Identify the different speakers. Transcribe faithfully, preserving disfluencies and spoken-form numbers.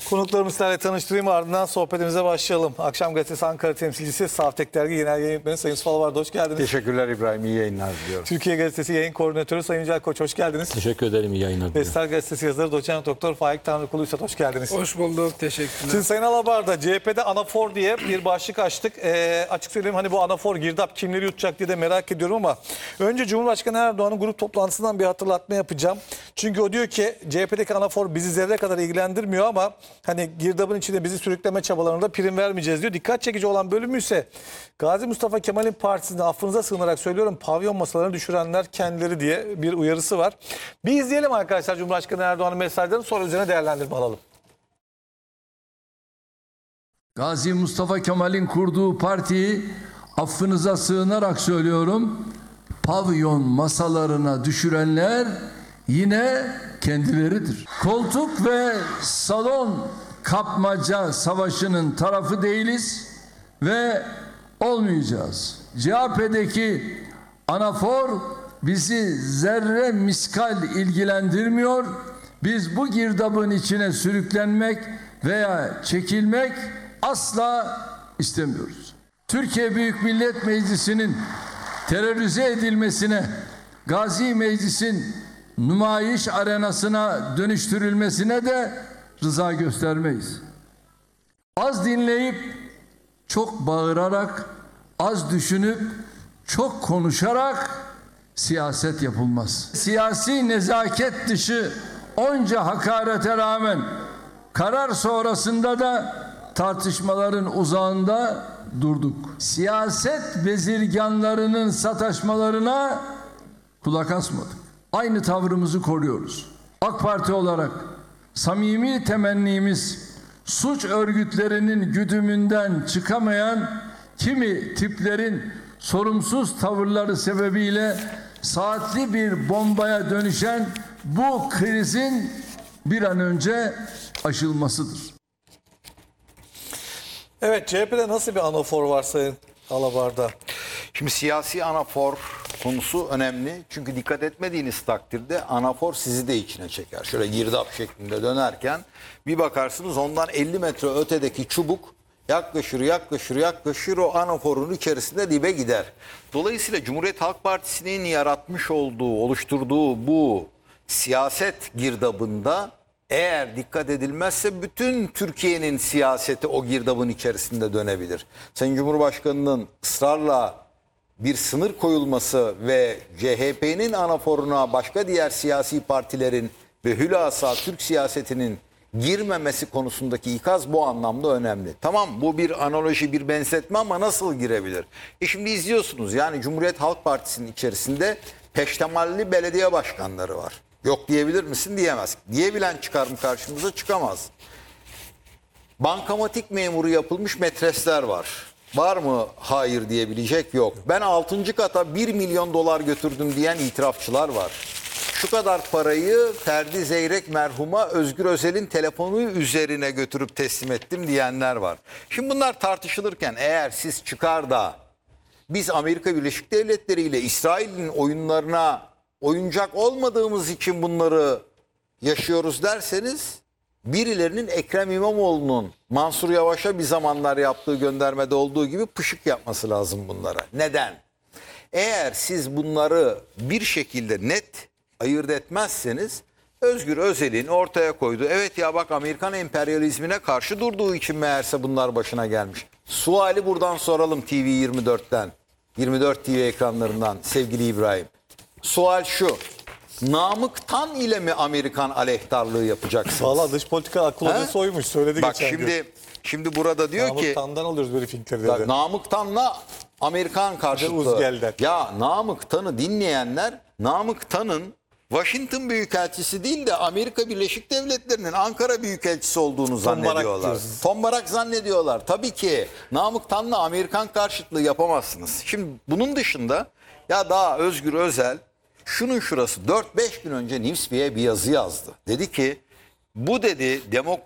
Speaker 1: Konuklarımı sizlerle tanıştırayım, ardından sohbetimize başlayalım. Akşam Gazetesi Ankara temsilcisi Saftek Dergi Genel Yayın Yönetmeni Sayın Yusuf Alavar'da hoş geldiniz.
Speaker 2: Teşekkürler İbrahim, iyi yayınlar diliyorum.
Speaker 1: Türkiye Gazetesi Yayın Koordinatörü Sayın Yücel Koç hoş geldiniz.
Speaker 3: Teşekkür ederim, iyi yayınlar diliyorum.
Speaker 1: Vestel Gazetesi yazarı Doçent Doktor Faik Tanrıkulu Üstad hoş geldiniz.
Speaker 4: Hoş bulduk, teşekkürler.
Speaker 1: Şimdi Sayın Alavar'da C H P'de anafor diye bir başlık açtık. Ee, açık söyleyeyim, hani bu anafor girdap kimleri yutacak diye de merak ediyorum ama önce Cumhurbaşkanı Erdoğan'ın grup toplantısından bir hatırlatma yapacağım. Çünkü o diyor ki C H P'deki anafor bizi zerre kadar ilgilendirmiyor ama hani girdabın içinde bizi sürükleme çabalarında prim vermeyeceğiz diyor. Dikkat çekici olan bölümü ise Gazi Mustafa Kemal'in partisinde affınıza sığınarak söylüyorum pavyon masalarını düşürenler kendileri diye bir uyarısı var. Bir izleyelim arkadaşlar Cumhurbaşkanı Erdoğan'ın mesajlarını, sonra üzerine değerlendirme alalım.
Speaker 5: Gazi Mustafa Kemal'in kurduğu partiyi affınıza sığınarak söylüyorum, pavyon masalarına düşürenler yine kendileridir. Koltuk ve salon kapmaca savaşının tarafı değiliz ve olmayacağız. C H P'deki anafor bizi zerre miskal ilgilendirmiyor. Biz bu girdabın içine sürüklenmek veya çekilmek asla istemiyoruz. Türkiye Büyük Millet Meclisi'nin terörize edilmesine, Gazi Meclis'in nümayiş arenasına dönüştürülmesine de rıza göstermeyiz. Az dinleyip çok bağırarak, az düşünüp çok konuşarak siyaset yapılmaz. Siyasi nezaket dışı onca hakarete rağmen karar sonrasında da tartışmaların uzağında durduk. Siyaset bezirganlarının sataşmalarına kulak asmadık. Aynı tavrımızı koruyoruz. AK Parti olarak samimi temennimiz suç örgütlerinin güdümünden çıkamayan kimi tiplerin sorumsuz tavırları sebebiyle saatli bir bombaya dönüşen bu krizin bir an önce aşılmasıdır.
Speaker 1: Evet, C H P'de nasıl bir anafor var Sayın Alavar'da?
Speaker 2: Şimdi siyasi anafor konusu önemli. Çünkü dikkat etmediğiniz takdirde anafor sizi de içine çeker. Şöyle girdap şeklinde dönerken bir bakarsınız ondan elli metre ötedeki çubuk yaklaşır, yaklaşır, yaklaşır o anaforun içerisinde dibe gider. Dolayısıyla Cumhuriyet Halk Partisi'nin yaratmış olduğu, oluşturduğu bu siyaset girdabında eğer dikkat edilmezse bütün Türkiye'nin siyaseti o girdabın içerisinde dönebilir. Sayın Cumhurbaşkanı'nın ısrarla bir sınır koyulması ve C H P'nin anaforuna başka diğer siyasi partilerin ve hülasa Türk siyasetinin girmemesi konusundaki ikaz bu anlamda önemli. Tamam, bu bir analoji, bir benzetme ama nasıl girebilir? E şimdi izliyorsunuz, yani Cumhuriyet Halk Partisi'nin içerisinde peştemalli belediye başkanları var. Yok diyebilir misin? Diyemez. Diyebilen çıkar mı karşımıza? Çıkamaz. Bankamatik memuru yapılmış metresler var. Var mı hayır diyebilecek? Yok. Ben altıncı kata bir milyon dolar götürdüm diyen itirafçılar var. Şu kadar parayı Ferdi Zeyrek merhuma Özgür Özel'in telefonu üzerine götürüp teslim ettim diyenler var. Şimdi bunlar tartışılırken eğer siz çıkar da biz Amerika Birleşik Devletleri ile İsrail'in oyunlarına oyuncak olmadığımız için bunları yaşıyoruz derseniz, birilerinin Ekrem İmamoğlu'nun Mansur Yavaş'a bir zamanlar yaptığı göndermede olduğu gibi pışık yapması lazım bunlara. Neden? Eğer siz bunları bir şekilde net ayırt etmezseniz, Özgür Özel'in ortaya koyduğu, evet ya bak Amerikan emperyalizmine karşı durduğu için meğerse bunlar başına gelmiş. Suali buradan soralım T V yirmi dörtten, yirmi dört T V ekranlarından sevgili İbrahim. Sual şu: Namık Tan ile mi Amerikan aleyhtarlığı yapacaksınız?
Speaker 1: Valla dış politika akıl hocası oymuş, söyledi
Speaker 2: Bak
Speaker 1: geçen
Speaker 2: şimdi,
Speaker 1: gün.
Speaker 2: şimdi burada diyor
Speaker 1: Namık
Speaker 2: ki
Speaker 1: Tan'dan alıyoruz briefingleri
Speaker 2: bak,
Speaker 1: dedi.
Speaker 2: Namık Tan'la Amerikan karşıtlığı.
Speaker 1: Uzgel'den.
Speaker 2: Ya Namık Tan'ı dinleyenler Namık Tan'ın Washington Büyükelçisi değil de Amerika Birleşik Devletleri'nin Ankara Büyükelçisi olduğunu zannediyorlar.
Speaker 1: diyoruz.
Speaker 2: Tombarak zannediyorlar. Tabii ki Namık Tan'la Amerikan karşıtlığı yapamazsınız. Şimdi bunun dışında ya daha Özgür Özel şunun şurası dört beş gün önce Newsweek'e bir yazı yazdı. Dedi ki bu dedi demokrasi